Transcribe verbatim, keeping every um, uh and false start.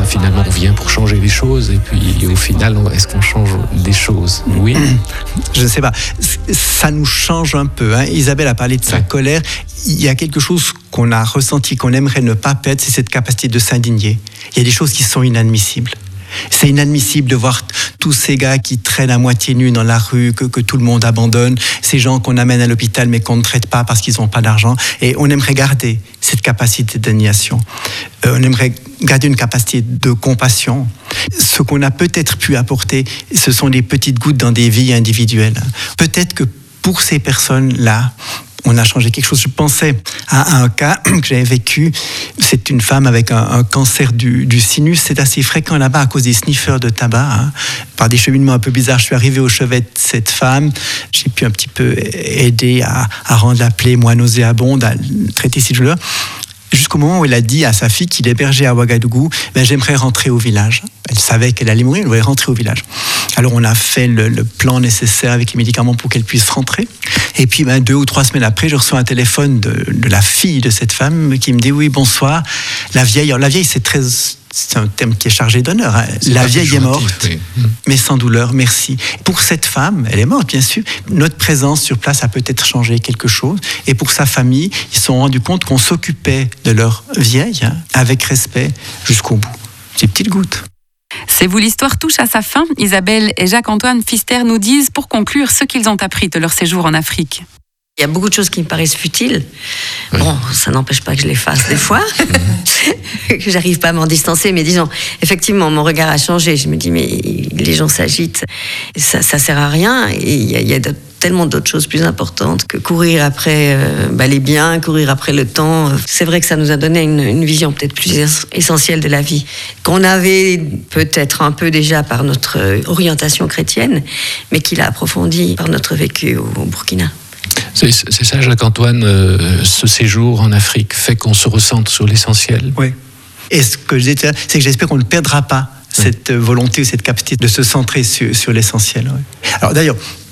finalement on vient pour changer les choses et puis au final est-ce qu'on change des choses? Oui. Je ne sais pas. Ça nous change un peu. Hein. Isabelle a parlé de sa ouais. colère. Il y a quelque chose qu'on a ressenti, qu'on aimerait ne pas perdre, c'est cette capacité de s'indigner. Il y a des choses qui sont inadmissibles. C'est inadmissible de voir tous ces gars qui traînent à moitié nus dans la rue, que, que tout le monde abandonne, ces gens qu'on amène à l'hôpital mais qu'on ne traite pas parce qu'ils n'ont pas d'argent. Et on aimerait garder cette capacité d'indignation. Euh, on aimerait garder une capacité de compassion. Ce qu'on a peut-être pu apporter, ce sont des petites gouttes dans des vies individuelles. Peut-être que pour ces personnes-là, on a changé quelque chose. Je pensais à un cas que j'avais vécu. C'est une femme avec un, un cancer du, du sinus. C'est assez fréquent là-bas à cause des sniffeurs de tabac. Hein. Par des cheminements un peu bizarres, je suis arrivé au chevet de cette femme. J'ai pu un petit peu aider à, à rendre la plaie moins nauséabonde, à traiter ses douleurs. Jusqu'au moment où elle a dit à sa fille qu'il hébergeait à Ouagadougou, ben, j'aimerais rentrer au village. Elle savait qu'elle allait mourir, elle voulait rentrer au village. Alors on a fait le, le plan nécessaire avec les médicaments pour qu'elle puisse rentrer. Et puis ben, deux ou trois semaines après, je reçois un téléphone de, de la fille de cette femme qui me dit oui, bonsoir. La vieille, alors la vieille c'est très... C'est un terme qui est chargé d'honneur. Hein. La vieille est morte, mais sans douleur, merci. Pour cette femme, elle est morte, bien sûr. Notre présence sur place a peut-être changé quelque chose. Et pour sa famille, ils se sont rendus compte qu'on s'occupait de leur vieille hein, avec respect jusqu'au bout. Des petites gouttes. C'est vous, l'histoire touche à sa fin. Isabelle et Jacques-Antoine Pfister nous disent, pour conclure, ce qu'ils ont appris de leur séjour en Afrique. Il y a beaucoup de choses qui me paraissent futiles. Oui. Bon, ça n'empêche pas que je les fasse des fois, que j'arrive pas à m'en distancer. Mais disons, effectivement, mon regard a changé. Je me dis, mais les gens s'agitent, ça, ça sert à rien. Et il y a, il y a tellement d'autres choses plus importantes que courir après euh, bah, les biens, courir après le temps. C'est vrai que ça nous a donné une, une vision peut-être plus essentielle de la vie, qu'on avait peut-être un peu déjà par notre orientation chrétienne, mais qui l'a approfondie par notre vécu au, au Burkina. C'est, c'est ça, Jacques-Antoine, euh, ce séjour en Afrique fait qu'on se ressente sur l'essentiel. Oui. Et ce que je dis, c'est que j'espère qu'on ne perdra pas cette oui. volonté ou cette capacité de se centrer sur, sur l'essentiel. Oui. Alors d'ailleurs,